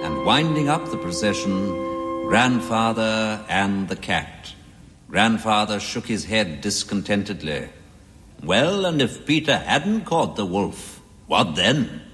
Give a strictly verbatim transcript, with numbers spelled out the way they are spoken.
and winding up the procession, Grandfather and the cat. Grandfather shook his head discontentedly. Well, and if Peter hadn't caught the wolf, what then?